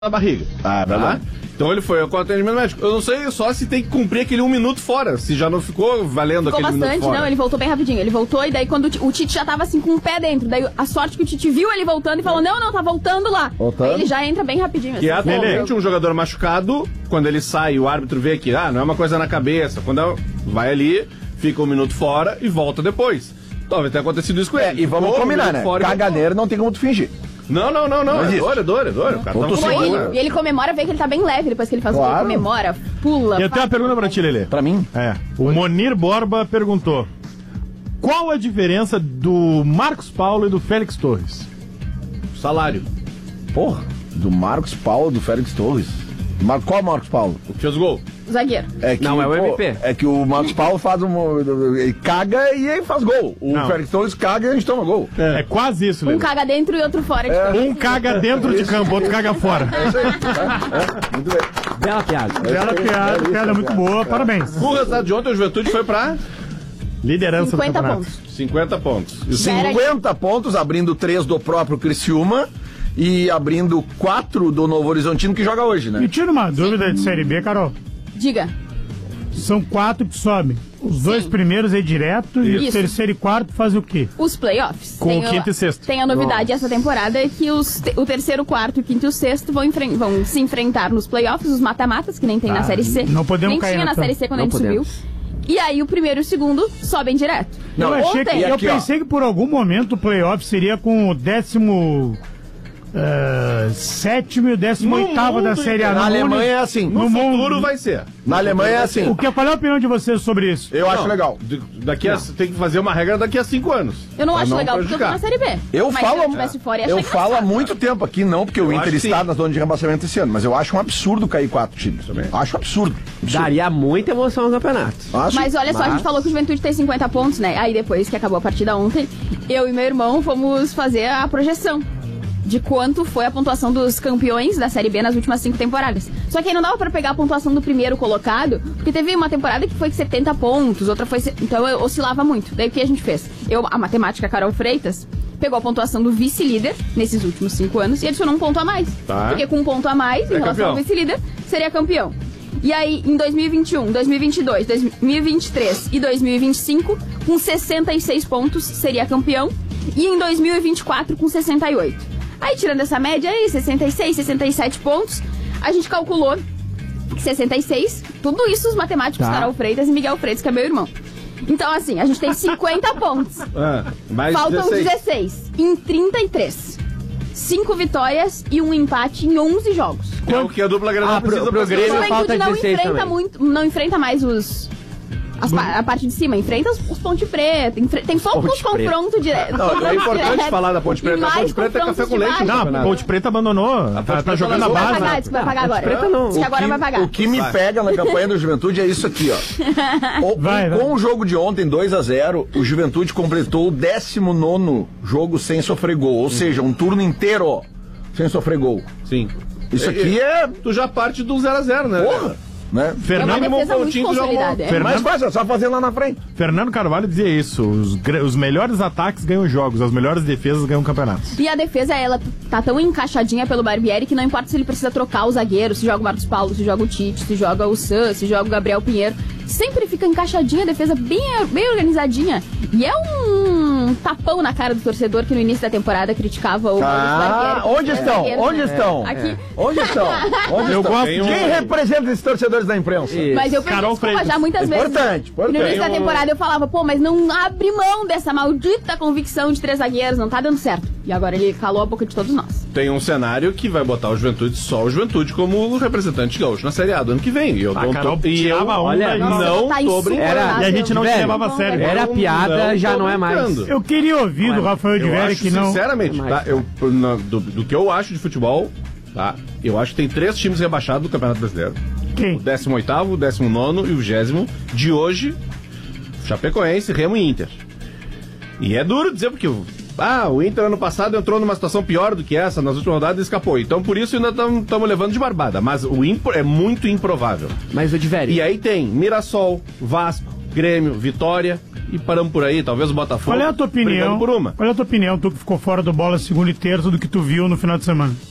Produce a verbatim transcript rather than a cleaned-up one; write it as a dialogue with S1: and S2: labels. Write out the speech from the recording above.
S1: na barriga.
S2: Ah,
S1: tá? Então ele foi com o atendimento médico. Eu não sei só se tem que cumprir aquele um minuto fora, se já não ficou valendo
S3: ficou
S1: aquele
S3: bastante,
S1: minuto fora.
S3: Não, ele voltou bem rapidinho. Ele voltou e daí quando o Tite já tava assim com o pé dentro, daí a sorte que o Tite viu ele voltando e falou, não, não, tá voltando lá.
S2: Voltando.
S3: Aí ele já entra bem rapidinho.
S1: Que
S3: assim,
S1: atualmente um jogador machucado, quando ele sai, o árbitro vê que ah, não é uma coisa na cabeça. Quando é, vai ali, fica um minuto fora e volta depois. Talvez tenha acontecido isso com
S2: É,
S1: ele.
S2: e vamos
S1: Ficou
S2: combinar,
S1: um
S2: né?
S1: fora e
S2: Caganeiro não tem como tu fingir.
S1: Não, não, não, não.
S2: Não
S1: É
S2: existe.
S1: dor, é dor, é dor. O cara
S2: Ou
S1: tá
S2: tu
S1: com
S2: segura.
S1: dor,
S3: ele,
S1: né?
S3: e ele comemora, vê que ele tá bem leve depois que ele faz
S2: Claro.
S3: o gol. Comemora, pula.
S4: E eu tenho uma pergunta pra ti, Lelê.
S2: Pra mim?
S4: É. O Monir Borba perguntou: qual a diferença do Marcos Paulo e do Félix Torres?
S1: Salário.
S2: Porra, do Marcos Paulo, do Félix Torres. Mar... Qual Marcos Paulo?
S1: O que fez o gol?
S3: Zagueiro.
S2: É que,
S5: Não, é o M P.
S2: É que o Marcos Paulo faz um. Ele caga e aí faz gol. O
S4: Não.
S2: Félix Torres caga e a gente toma gol.
S4: É, quase isso,
S3: Um
S4: Lelê.
S3: caga dentro e outro fora. De
S4: Um caga dentro de campo, outro caga fora.
S2: É isso aí. É, é, muito bem.
S5: Bela piada.
S6: Bela piada, piada muito boa, parabéns.
S1: O resultado de ontem, o Juventude foi pra
S4: Liderança do
S3: cinquenta
S4: campeonato.
S3: pontos.
S1: cinquenta pontos. Isso
S3: Já era-
S2: cinquenta pontos, abrindo três do próprio Criciúma e abrindo quatro do Novo Horizontino que joga hoje, né?
S6: Me tira uma dúvida de Série B, Carol.
S3: Diga.
S6: São quatro que sobem. Os dois
S3: Sim.
S6: primeiros é direto e o
S3: Isso.
S6: terceiro e quarto fazem o quê?
S3: Os playoffs.
S4: Com
S3: Tem
S4: o quinto e sexto.
S3: Tem a novidade essa temporada é que os, te- o terceiro, o quarto, o quinto e o sexto vão, enfren- vão se enfrentar nos playoffs, os mata-matas, que nem tem na
S6: Ah,
S3: Série C.
S6: não podemos
S3: nem
S6: cair
S3: tinha
S6: na
S3: na
S6: tam-
S3: Série C quando
S5: Não
S3: a gente
S5: podemos.
S3: subiu. E aí o primeiro e o segundo sobem direto.
S2: Não,
S6: eu achei
S3: ontem-
S6: que,
S2: E
S6: eu
S2: aqui, ó.
S6: pensei que por algum momento o playoff seria com o décimo ah, sétimo e o décimo
S1: No
S6: oitavo da
S1: mundo
S6: Série A.
S2: Na
S6: No mundo-
S2: Alemanha é assim.
S1: No
S6: No
S1: futuro
S6: mundo-
S1: vai ser.
S2: Na Alemanha é assim.
S6: O que, qual é a opinião de vocês sobre isso?
S2: Eu acho
S1: Não,
S2: legal.
S1: d- Daqui a, tem que fazer uma regra daqui a cinco anos.
S3: Eu não
S1: Pra
S3: acho legal porque eu tô na
S1: prejudicar.
S3: Série B.
S2: Eu
S3: Mas
S2: falo,
S3: se eu tivesse fora, ia
S2: eu
S3: achar
S2: falo há
S3: engraçado.
S2: muito tempo aqui, não, porque o
S1: Eu
S2: Inter
S1: acho que
S2: está
S1: sim.
S2: na zona de rebaixamento esse ano, mas eu acho um absurdo cair quatro times. Acho absurdo. absurdo.
S5: Daria muita emoção ao campeonato.
S2: Acho.
S3: Mas olha só, a gente falou que o Juventude tem cinquenta pontos, né? Aí depois que acabou a partida ontem, eu e meu irmão fomos fazer a projeção de quanto foi a pontuação dos campeões da Série B nas últimas cinco temporadas. Só que aí não dava pra pegar a pontuação do primeiro colocado, porque teve uma temporada que foi setenta pontos, outra foi... se- Então eu oscilava muito. Daí o que a gente fez? Eu, a matemática Carol Freitas, pegou a pontuação do vice-líder nesses últimos cinco anos e adicionou um ponto a mais.
S1: Tá.
S3: Porque com um ponto a mais, em
S1: É
S3: relação
S1: campeão.
S3: ao vice-líder, seria campeão. E aí, em dois mil e vinte e um, dois mil e vinte e dois, dois mil e vinte e três e dois mil e vinte e cinco, com sessenta e seis pontos, seria campeão. E em dois mil e vinte e quatro, com sessenta e oito. Aí, tirando essa média aí, sessenta e seis, sessenta e sete pontos, a gente calculou que sessenta e seis, tudo isso os matemáticos
S5: Tá.
S3: Carol Freitas e Miguel Freitas, que é meu irmão. Então, assim, a gente tem cinquenta pontos.
S1: Ah, mais
S3: Faltam
S1: dezesseis.
S3: dezesseis em trinta e três. Cinco vitórias e um empate em onze jogos.
S1: É o que a dupla Grenal
S5: Ah, pro-
S1: precisa
S5: pro
S1: pra
S5: Grêmio
S3: O
S1: ser-
S5: falta
S3: Juventude não
S5: dezesseis
S3: enfrenta
S5: também.
S3: muito, não enfrenta mais os as pa- a parte de cima, enfrenta os, os Ponte Preta, enfre- tem poucos
S5: Ponte Preta.
S3: confrontos diretos.
S1: Não, é importante falar da Ponte Preta. A Ponte Preta é café com leite,
S4: Não,
S1: campeonato.
S4: a Ponte Preta abandonou. Tá, tá
S1: Preta
S4: jogando a
S1: largou.
S3: Vai
S4: base.
S3: pagar, diz que vai pagar agora.
S5: Preta não.
S3: Diz que agora
S2: que,
S3: vai pagar.
S2: o que me
S1: Vai.
S2: pega na campanha do Juventude é isso aqui, ó. O,
S6: Vai,
S2: com
S6: vai.
S2: o jogo de ontem, dois a zero, o Juventude completou o décimo nono jogo sem sofrer gol. Ou seja, um turno inteiro, ó, sem sofrer gol.
S1: Sim.
S2: Isso aqui é.
S1: Tu já parte do zero a zero, né?
S2: Porra! Né?
S3: É uma
S4: Fernando,
S3: defesa muito
S1: pontinho, tu já
S3: consolidada. é.
S2: Mas fácil, é só fazer lá na frente.
S4: Fernando Carvalho dizia isso: os, gr- os melhores ataques ganham jogos, as melhores defesas ganham campeonatos.
S3: E a defesa, ela tá tão encaixadinha pelo Barbieri que não importa se ele precisa trocar o zagueiro, se joga o Marcos Paulo, se joga o Tite, se joga o Sam, se joga o Gabriel Pinheiro. Sempre fica encaixadinha a defesa, bem, bem organizadinha. E é um tapão na cara do torcedor que no início da temporada criticava o
S2: Ah,
S3: Barbieri.
S2: onde estão?
S3: Zagueiro,
S2: Onde
S3: né?
S2: estão?
S3: Aqui.
S2: Onde estão? Onde
S4: Eu
S2: estão?
S4: gosto
S1: Tem um-
S2: Quem representa esses torcedores da imprensa?
S3: Mas eu
S4: Carol
S3: perdi desculpa
S4: Freitas.
S3: já muitas vezes.
S2: Importante,
S3: E
S2: importante.
S3: no início da
S1: Tem um-
S3: temporada eu falava, pô, mas não abre mão dessa maldita convicção de três zagueiros, não tá dando certo. E agora ele calou a boca de todos nós.
S1: Tem um cenário que vai botar o Juventude, só o Juventude, como representante gaúcho na Série A do ano que vem. E eu
S4: A
S1: não
S4: Carol
S1: tô, e eu,
S4: tirava a onda
S5: olha,
S4: e
S1: não
S3: tá
S1: tô
S3: insuportável.
S1: brincando.
S5: Era-
S4: E a gente não te
S5: Velho,
S4: levava a sério.
S5: Era
S1: Não,
S5: piada,
S1: não
S5: já
S1: tô
S5: não é mais.
S1: brincando.
S6: Eu queria ouvir do Rafael de
S1: Eu
S6: Velho
S1: acho,
S6: que não.
S1: sinceramente,
S5: Mas-
S1: tá? Eu, na- do, do que eu acho de futebol, tá? Eu acho que tem três times rebaixados do Campeonato Brasileiro. O
S6: Quem?
S1: décimo oitavo, o décimo nono e o vigésimo. De hoje, Chapecoense, Remo e Inter. E é duro dizer, porque o- ah, o Inter ano passado entrou numa situação pior do que essa, nas últimas rodadas e escapou. Então por isso ainda estamos levando de barbada. Mas o impro, é muito improvável.
S5: Mas o de velho.
S1: E aí tem Mirassol, Vasco, Grêmio, Vitória e paramos por aí, talvez o Botafogo.
S6: Qual é a tua opinião?
S1: brigando por uma.
S6: Qual é a tua opinião, tu que ficou fora do bola segundo e terço do que tu viu no final de semana?